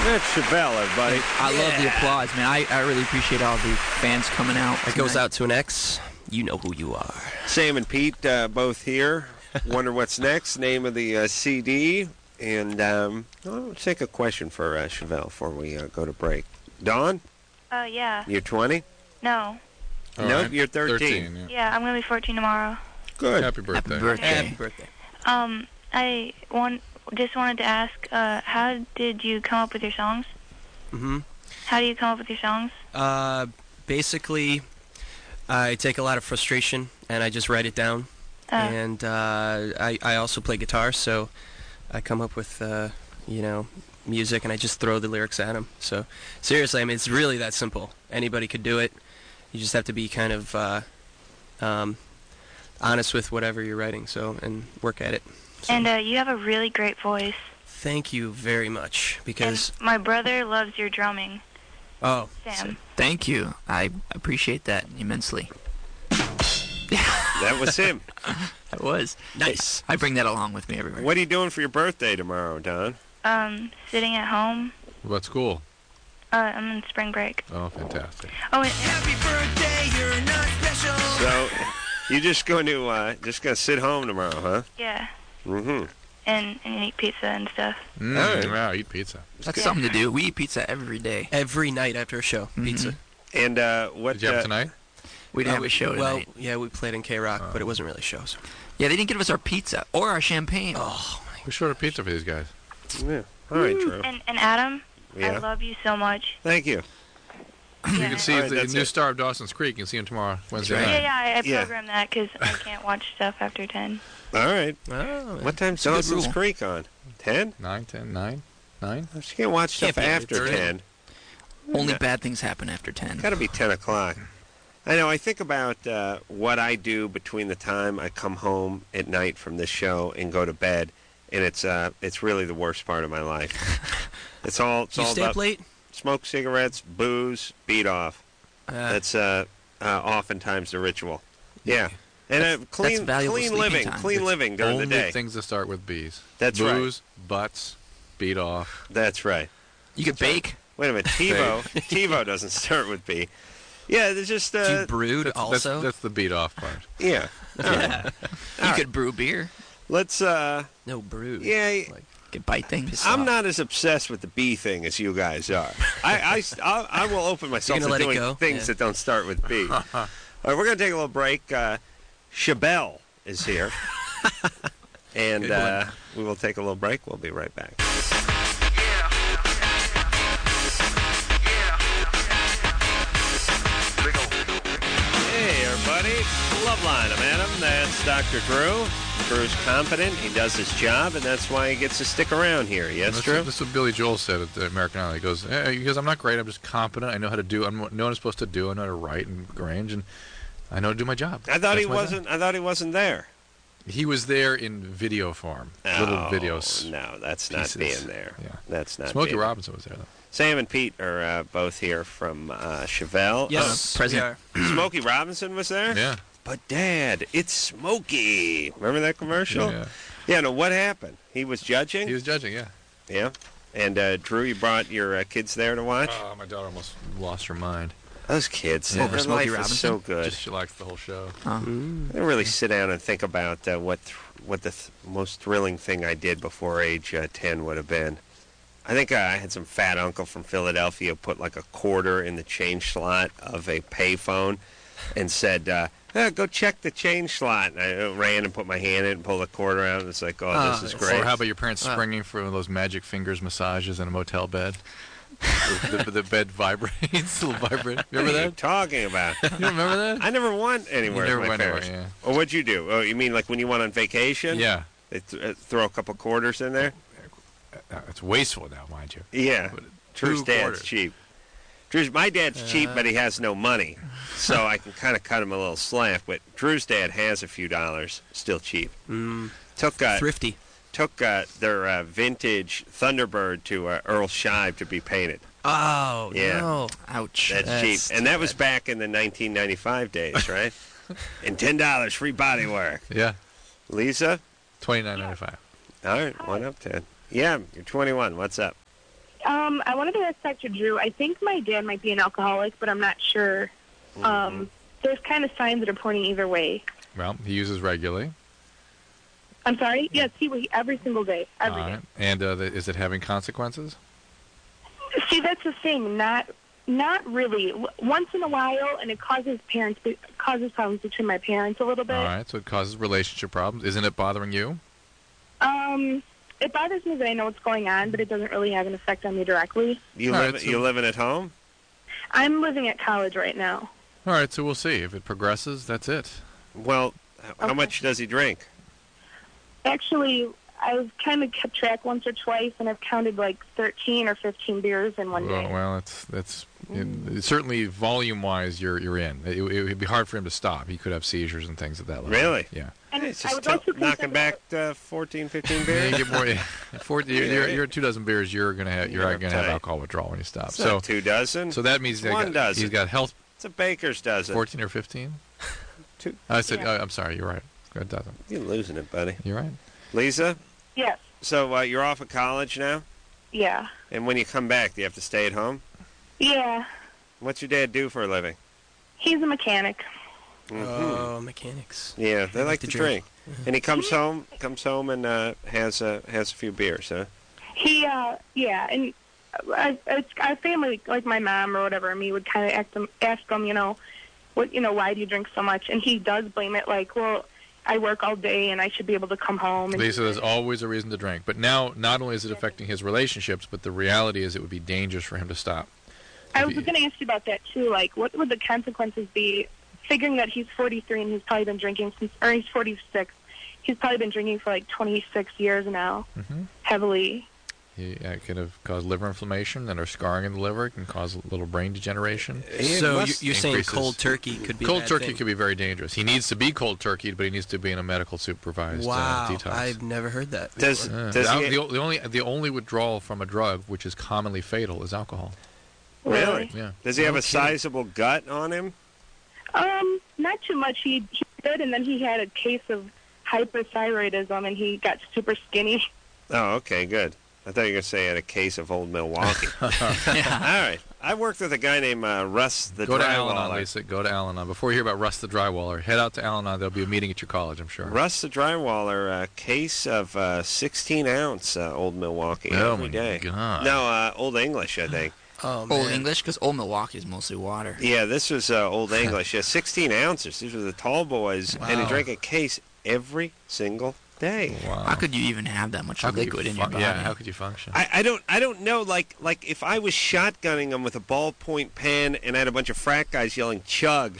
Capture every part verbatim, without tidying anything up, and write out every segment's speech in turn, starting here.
That's Chevelle, everybody. I yeah. love the applause, man. I, I really appreciate all the fans coming out. It goes out to an ex. You know who you are. Sam and Pete, uh, both here. Wonder what's next. Name of the uh, C D. And um, I'll take a question for uh, Chevelle before we uh, go to break. Dawn? Uh, yeah. You're twenty? No. All no, right. You're thirteen. thirteen yeah. yeah, I'm going to be fourteen tomorrow. Good. Happy birthday. Happy birthday. Happy birthday. Um, I want, just wanted to ask, uh, how did you come up with your songs? Mm-hmm. How do you come up with your songs? Uh, basically, I take a lot of frustration, and I just write it down. Uh, And uh, I, I also play guitar, so I come up with, uh, you know, music, and I just throw the lyrics at them. So, seriously, I mean, it's really that simple. Anybody could do it. You just have to be kind of uh, um, honest with whatever you're writing, so and work at it. So. And uh, you have a really great voice. Thank you very much, because... And my brother loves your drumming. Oh. Sam. Thank you. I appreciate that immensely. That was him. That was. Nice. I bring that along with me everywhere. What are you doing for your birthday tomorrow, Don? Um, sitting at home. What about school? Uh, I'm in spring break. Oh, fantastic. Oh, and, Happy birthday, you're not special. So, you're just going to uh, just going to sit home tomorrow, huh? yeah. Mm-hmm. And, and eat pizza and stuff. Mm, All right. Wow, eat pizza. That's something to do. We eat pizza every day. Every night after a show, Mm-hmm. pizza. And uh, what... Did you have uh, it tonight? We didn't Uh, have a show Well, tonight. yeah, we played in K-Rock, Oh. but it wasn't really shows. Yeah, they didn't give us our pizza or our champagne. Oh, We should order pizza for these guys. Yeah. All right, Drew. And, and Adam, Yeah. I love you so much. Thank you. You Yeah. can see All right, the that's new it. star of Dawson's Creek. You can see him tomorrow, Wednesday right. night. Yeah, yeah, I, I Yeah. programmed that because I can't watch stuff after ten. All right. oh What time's a good Dawson's rule. Creek on? ten? Nine, ten, nine, nine. She can't watch Can't stuff be after thirty. ten. Only bad things happen after ten. Got to be ten o'clock. I know. I think about uh, what I do between the time I come home at night from this show and go to bed, and it's uh, it's really the worst part of my life. It's all it's You all stay about up late? smoke cigarettes, booze, beat off. Uh, That's uh, uh, oftentimes the ritual. Yeah, and uh, clean valuable clean sleeping living, time. clean It's living during Only the day. things that start with B's. That's right. Booze, butts, beat off. That's right. You could bake. Wait a minute, TiVo. TiVo doesn't start with B. Yeah, there's just Do uh, you brewed That's, also? that's, that's the beat off part. yeah. yeah. You right. could brew beer. Let's uh, no brew. yeah. Like, Could bite things. I'm not as obsessed with the B thing as you guys are. I, I, I'll, I will open myself You're to gonna let it doing go? things Yeah. that don't start with B. All right, we're going to take a little break. Uh, Chevelle is here. and Good uh, we will take a little break. We'll be right back. Hey, everybody. Loveline. I'm Adam. That's Doctor Drew. Drew's competent. He does his job, and that's why he gets to stick around here. Yes, That's, Drew? that's what Billy Joel said at the American Idol. He goes, hey, he goes, I'm not great. I'm just competent. I know how to do. I know what I'm supposed to do. I know how to write and arrange, and I know how to do my job. I thought That's he my job. wasn't. I thought he wasn't there. He was there in video form, little Oh, videos. No, that's not pieces. being there. Yeah. That's not. Smokey being Robinson was there though. Sam and Pete are uh, both here from uh, Chevelle. yes, Uh, present. we are. Oh, Smokey Robinson was there. Yeah. But Dad, it's Smokey. Remember that commercial? Yeah. Yeah. No. What happened? He was judging. He was judging. Yeah. Yeah. And uh, Drew, you brought your uh, kids there to watch. Oh, my daughter almost lost her mind. Those kids. Yeah. Their Over Smokey life is so Robinson? good. Just she likes the whole show. Oh. I didn't really sit down and think about uh, what th- what the th- most thrilling thing I did before age uh, ten would have been. I think uh, I had some fat uncle from Philadelphia put like a quarter in the change slot of a payphone and said, uh, "Eh, go check the change slot." And I uh, ran and put my hand in and pulled a quarter out. And it's like, oh, Oh, this is or great. Or how about your parents Wow. springing for one of those magic fingers massages in a motel bed? the, the, the bed vibrates. It'll vibrate. You what remember are you that? talking about? You don't remember that? I never went anywhere You never with my went parents. anywhere, Or what'd you do? Oh, you mean like when you went on vacation? Yeah. They th- uh, throw a couple quarters in there? Uh, it's wasteful now, mind you. Yeah. But Drew's two dad's quarters. cheap. Drew's my dad's cheap, but he has no money, so I can kind of cut him a little slack. But Drew's dad has a few dollars, still cheap. Mm, Took uh, thrifty. took uh, their uh, vintage Thunderbird to uh, Earl Shive to be painted. Oh, Yeah. no. Ouch. That's, That's cheap, and too that was bad. back in the nineteen ninety-five days, right? And ten dollars free body work. Yeah. Lisa, Twenty nine ninety five. all right, one up ten. Yeah, you're twenty-one. What's up? Um, I wanted to ask Doctor Drew. I think my dad might be an alcoholic, but I'm not sure. Mm-hmm. Um, there's kind of signs that are pointing either way. Well, he uses regularly. I'm sorry? Yes, he he every single day. Every All day. right. And uh, the, is it having consequences? See, that's the thing. Not not really. W- Once in a while, and it causes parents it causes problems between my parents a little bit. All right. So it causes relationship problems. Isn't it bothering you? Um, it bothers me that I know what's going on, but it doesn't really have an effect on me directly. You All live right, so- you living at home? I'm living at college right now. All right. So we'll see. If it progresses, that's it. Well, h- how Okay. much does he drink? Actually, I've kind of kept track once or twice, and I've counted like thirteen or fifteen beers in one Well, day. well, it's that's it, certainly volume-wise, you're you're in. It, it would be hard for him to stop. He could have seizures and things at that level. Really? Yeah. And It's I just was tell- also knocking concerned back about- uh, fourteen, fifteen Yeah, beers. you get more. Yeah. Four, you're, you're, you're two dozen beers. You're gonna have you're Yeah, gonna have tight. alcohol withdrawal when you stop. It's So not two dozen. so that means It's they one got, dozen. he's got health It's a baker's dozen. fourteen or fifteen. Two. I said Yeah. uh, I'm sorry. You're right. A dozen. You're losing it, buddy. You're right. Lisa, Yes. so uh, you're off of college now, Yeah. and when you come back, do you have to stay at home? Yeah. What's your dad do for a living? He's a mechanic. Mhm. Oh, mechanics. Yeah, they like to drink. drink. And he comes home, comes home and uh, has a has a few beers, huh? He, uh, yeah, and I, it's, our family, like my mom or whatever, and me would kind of ask him, ask him, you know, what, you know, why do you drink so much? And he does blame it, like, well, I work all day and I should be able to come home. And Lisa, there's always a reason to drink. But now, not only is it affecting his relationships, but the reality is it would be dangerous for him to stop. I was If he- going to ask you about that too. Like, what would the consequences be? Figuring that he's forty-three and he's probably been drinking since, or he's forty-six. He's probably been drinking for like twenty-six years now, Mhm. heavily. He uh, could have caused liver inflammation and or scarring in the liver. It can cause a little brain degeneration. He So must you- you're saying increases- cold turkey could be a Cold bad turkey thing. could be very dangerous. He needs to be cold turkeyed, but he needs to be in a medical supervised Wow, uh, detox. I've never heard that. Does before. Yeah. does the, he? the, the only the only withdrawal from a drug which is commonly fatal is alcohol. Really? Yeah. Does he have No a kidding. sizable gut on him? Um, not too much. He, he did, and then he had a case of hyperthyroidism, and he got super skinny. Oh, okay, good. I thought you were going to say he had a case of old Milwaukee. All right. I worked with a guy named uh, Russ the Go to Al-Anon, Drywaller. Lisa. Go to Al-Anon. Before you hear about Russ the Drywaller, head out to Al-Anon. There'll be a meeting at your college, I'm sure. Russ the Drywaller, a case of uh, sixteen ounce uh, old Milwaukee Oh, every my day. God. No, uh, Old English, I think. Oh, man. Old English, because Old Milwaukee is mostly water. Yeah, this was uh, Old English. Yeah, sixteen ounces. These were the tall boys, and he Wow. drank a case every single day. Wow. How could you even have that much How could liquid you in your fun- body? Yeah, how could you function? I, I don't I don't know like like if I was shotgunning them with a ballpoint pen and I had a bunch of frat guys yelling chug,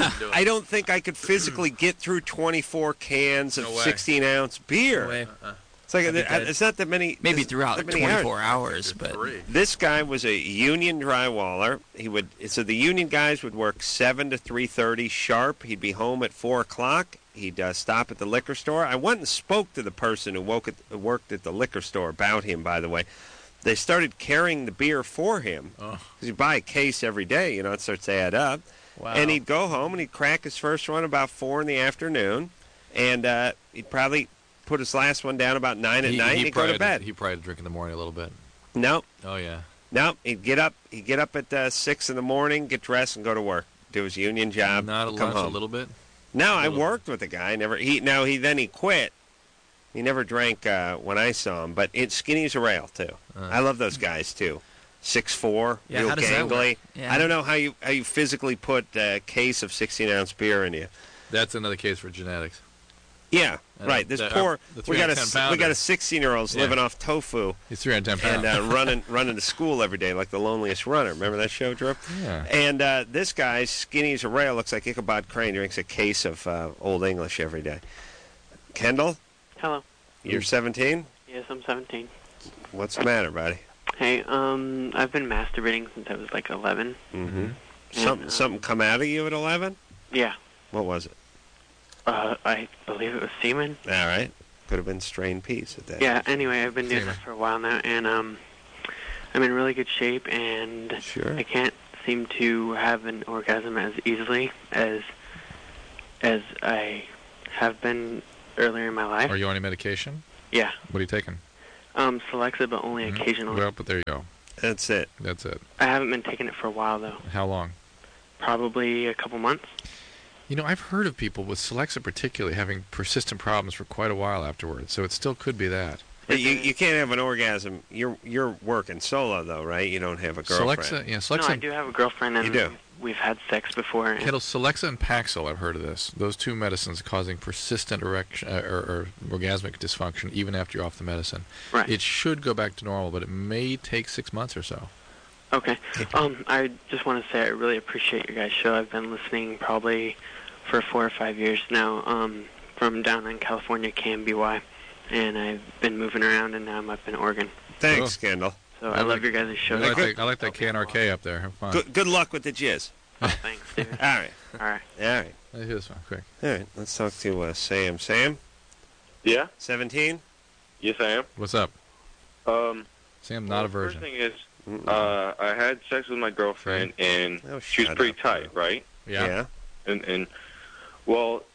I don't think I could physically get through twenty-four cans of No way. sixteen ounce beer. No way. It's like That'd be good. it's not that many. Maybe it's throughout not like many hours. twenty-four hours, but This guy was a union drywaller. He would so the union guys would work seven to three thirty sharp. He'd be home at four o'clock. He'd uh, stop at the liquor store. I went and spoke to the person who woke at, worked at the liquor store about him. By the way, they started carrying the beer for him because Oh. you buy a case every day. You know, it starts to add up. Wow. And he'd go home and he'd crack his first one about four in the afternoon, and uh, he'd probably put his last one down about nine at He- night. he and he'd go probably to bed. He probably had to drink in the morning a little bit. No, Oh, yeah. no, he'd get up. He'd get up at uh, six in the morning, get dressed, and go to work. Do his union job. Not a come lunch, a home. little bit. No, I little- worked with the guy. Never. He now he then he quit. He never drank uh, when I saw him, but it skinny as a rail too. Uh. I love those guys too. Six four, Yeah, real how does that gangly. work? Yeah. I don't know how you how you physically put a case of sixteen ounce beer in you. That's another case for genetics. Yeah, Uh, right. This the- poor uh, the we got a 310 s- we got pounder. a sixteen year old Yeah. living off tofu He's three hundred ten pounds. and uh, running running to school every day like the loneliest runner. Remember that show, Drew? yeah. And uh, this guy, skinny as a rail, looks like Ichabod Crane, drinks a case of uh, Old English every day. Kendall, Hello. you're seventeen? Yes, I'm seventeen. What's the matter, buddy? Hey, um, I've been masturbating since I was like eleven. Mm-hmm. Yeah, Something, um, something come out of you at eleven? Yeah. What was it? Uh, I believe it was semen. All right. Could have been strained peas at that. Yeah, anyway, I've been doing Semen. this for a while now, and, um, I'm in really good shape, and Sure. I can't seem to have an orgasm as easily as, as I have been earlier in my life. Are you on any medication? Yeah. What are you taking? Um, Celexa, but only Mhm. occasionally. Well, but there you go. That's it. That's it. I haven't been taking it for a while though. How long? Probably a couple months. You know, I've heard of people with Celexa particularly having persistent problems for quite a while afterwards, so it still could be that. But you, you can't have an orgasm. You're you're working solo though, right? You don't have a girlfriend. Celexa, yeah, Celexa. No, I do have a girlfriend, and You do? we've, we've had sex before. and- Kettle, Celexa and Paxil, I've heard of this. Those two medicines causing persistent erection uh, or, or orgasmic dysfunction even after you're off the medicine. Right. It should go back to normal, but it may take six months or so. Okay. Um, I just want to say I really appreciate your guys' show. I've been listening probably for four or five years now, um, from down in California, K M B Y, and I've been moving around, and now I'm up in Oregon. Thanks, Oh. Kendall. So I love your guys' show. I like, good. that, I like that K N R K up there. Have fun. Good, good luck with the jizz. Oh, thanks, dude. All right. All right. All right. Here's this one, quick. All right. Let's talk to uh, Sam. Sam, Yeah. seventeen? Yes, I am. What's up? Um, Sam, well, not a the first virgin. thing is, uh, I had sex with my girlfriend, and Oh, she was shut pretty up. tight, right? Yeah. Yeah. And and well,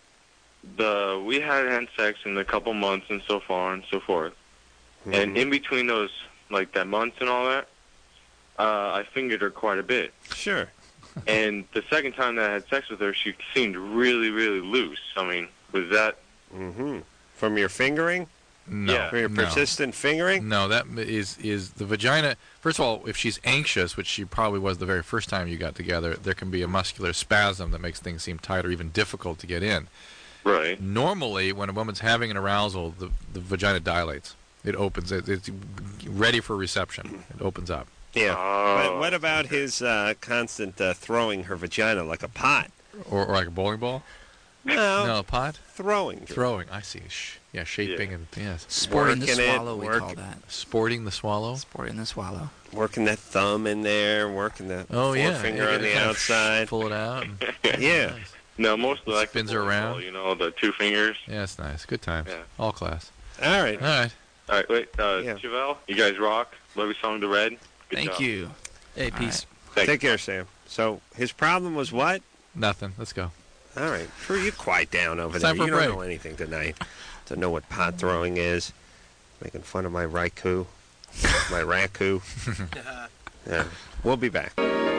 the we had had sex in a couple months and so far and so forth. And Mhm. in between those, like that months and all that, uh, I fingered her quite a bit. Sure. And the second time that I had sex with her, she seemed really, really loose. I mean, was that? Mm-hmm. From your fingering? No. Yeah. From your no. persistent fingering? No, that is is the vagina. First of all, if she's anxious, which she probably was the very first time you got together, there can be a muscular spasm that makes things seem tight or even difficult to get in. Right. Normally, when a woman's having an arousal, the, the vagina dilates. It opens. It, it's ready for reception. It opens up. Yeah. Oh. But what about his uh, constant uh, throwing her vagina like a pot? Or, or like a bowling ball? No. No, a pot? Throwing. Throwing. I see. Shh. Yeah, shaping Yeah. and yes. Sporting the Working it, swallow, we work- call that. Sporting the swallow. Sporting the swallow. Working that thumb in there, working the Oh yeah. forefinger You on the kind of outside. Pull it out. and- Yeah. Nice. No, mostly like Spins the her bowling around. ball, you know, the two fingers. Yeah, it's nice. Good times. Yeah. All class. All right. All right. All right, wait, uh, Yeah. Chevelle, you guys rock. Love your song, The Red. Good Thank job. you. Hey, peace. Thanks. Take care, Sam. So his problem was what? Nothing. Let's go. All right. Drew, you quiet down over It's there. time for You a don't break. know anything tonight. Don't know what pot throwing is. Making fun of my raikou. My raku. Yeah. We'll be back.